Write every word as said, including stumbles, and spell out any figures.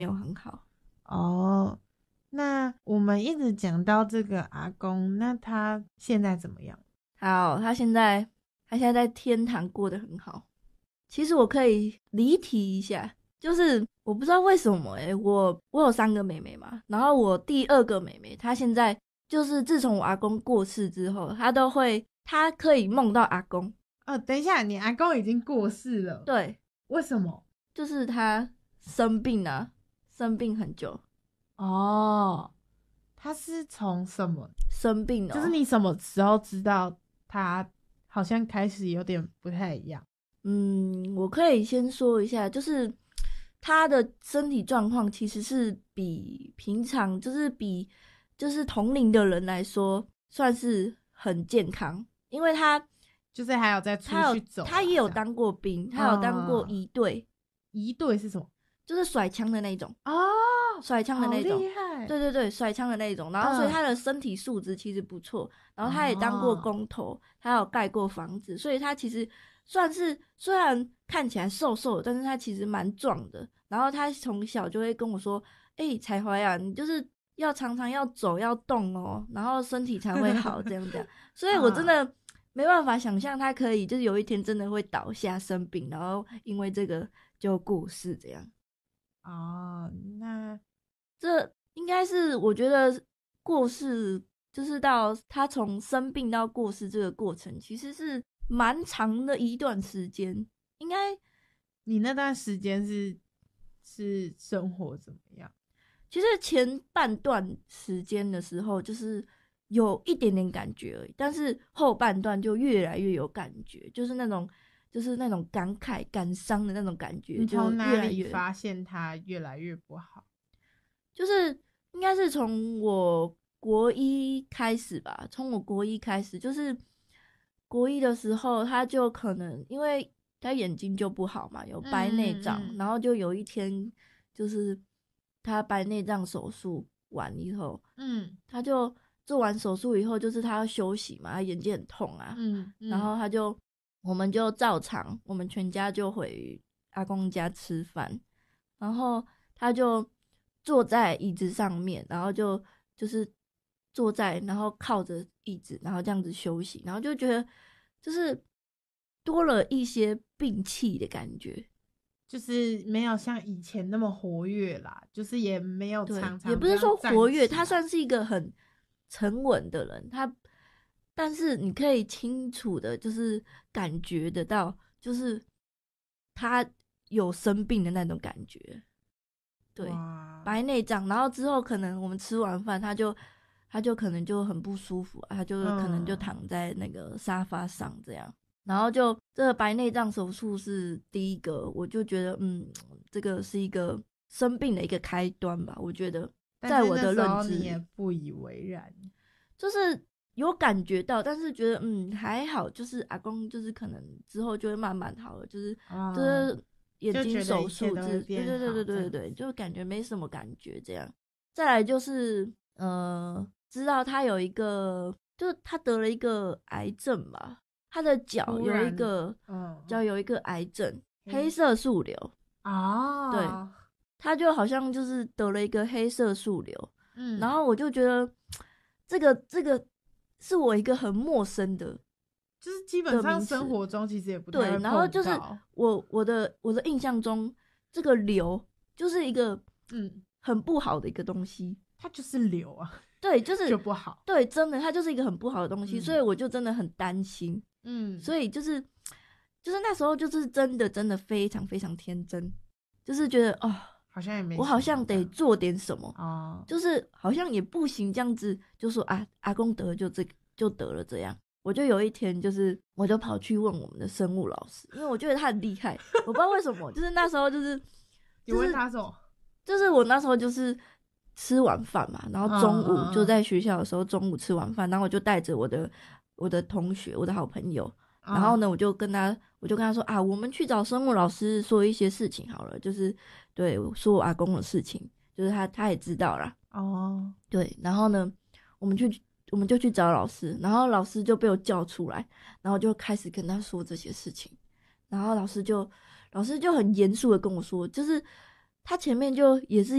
没有很好。 哦，那我们一直讲到这个阿公，那他现在怎么样？ 好，他现在他现在在天堂过得很好。其实我可以离题一下，就是我不知道为什么诶、欸、我我有三个妹妹嘛，然后我第二个妹妹她现在就是自从我阿公过世之后，她都会她可以梦到阿公。 哦，等一下，你阿公已经过世了？ 对， 为什么？ 就是他生病啊，生病很久。 哦，他是从什么生病哦？ 就是你什么时候知道他好像开始有点不太一样？ 嗯，我可以先说一下，就是他的身体状况其实是比平常，就是比就是同龄的人来说，算是很健康，因为他就是还有在出他有去走、啊， 他也有当过兵，他有当过嗯仪队， 仪队是什么？ 就是甩枪的那种哦， 甩枪的那种好厉，害！ 对对对，甩枪的那种。然后所以嗯他的身体素质其实不错，然后他也当过哦工头，他有盖过房子，所以他其实算是虽然看起来瘦瘦的，但是他其实蛮壮的。然后他从小就会跟我说：“哎、彩华呀，你就是要常常要走要动哦，然后身体才会好。”这样这样。所以我真啊的没办法想象他可以就是有一天真的会倒下生病，然后因为这个就过世这样。 哦，那这应该是我觉得过世，就是到他从生病到过世这个过程，其实是蛮长的一段时间。应该你那段时间是是生活怎么样？ 其实前半段时间的时候，就是有一点点感觉而已，但是后半段就越来越有感觉，就是那种就是那种感慨、感伤的那种感觉， 你就从哪里越来越发现他越来越不好？ 就是应该是从我国一开始吧，从我国一开始，就是国一的时候，他就可能因为他眼睛就不好嘛，有白内障， 嗯嗯然后就有一天就是他白内障手术完以后， 嗯他就做完手术以后，就是他要休息嘛，他眼睛很痛啊， 嗯嗯， 然后他就我们就照常，我们全家就回阿公家吃饭，然后他就坐在椅子上面，然后就就是坐在，然后靠着椅子，然后这样子休息，然后就觉得就是多了一些病气的感觉。 就是没有像以前那么活跃啦，就是也没有对， 常也不是说常这样站活跃， 起来。 他算是一个很沉稳的人，他但是你可以清楚的，就是感觉得到，就是他有生病的那种感觉。对， 哇， 白内障，然后之后可能我们吃完饭，他就他就可能就很不舒服啊，他就可能就嗯， 躺在那个沙发上这样，然后就这个白内障手术是第一个，我就觉得嗯，这个是一个生病的一个开端吧，我觉得在我的但是那时认知候你也里， 不以为然。 就是有感觉到，但是觉得嗯还好，就是阿公就是可能之后就会慢慢好了，就是就哦， 是眼就睛手觉得一切术之，对都会变对对对好这样子。 对对，就感觉没什么感觉这样。再来就是呃，知道他有一个，就是他得了一个癌症吧，他的脚有一突然， 个嗯， 脚有一个癌症， 黑黑色素瘤，对， 哦， 他就好像就是得了一个黑色素瘤，然嗯， 后我就觉得这个这个是我一个很陌生的就是基本的上名词， 生活中其实也不太对， 会然后就是碰到。 我我的我的印象中，这个瘤就是一个嗯， 很不好的一个东西， 它就是流啊， 对，就就是不好。 对，真的它就是一个很不好的东西，所以嗯我就真的很担心， 嗯， 所以就是就是那时候就是真的真的非常非常天真，就是觉得哦， 好像也没我好像什么这样得做点什么， 哦， 就是好像也不行这样子，就说啊阿公得了就这个就得了这样。我就有一天，就是我就跑去问我们的生物老师，因为我觉得他很厉害，我不知道为什么，就是那时候就是你就是问他什么？ 就是我那时候就是吃晚饭嘛，然后中午就在学校的时候，中午吃晚饭，然后我就带着我的我的同学，我的好朋友， 嗯然后呢，我就跟他我就跟他说啊，我们去找生物老师说一些事情好了，就是对说我阿公的事情，就是他他也知道啦， 哦， 对，然后呢，我们去我们就去找老师，然后老师就被我叫出来，然后就开始跟他说这些事情，然后老师就老师就很严肃的跟我说，就是他前面就也是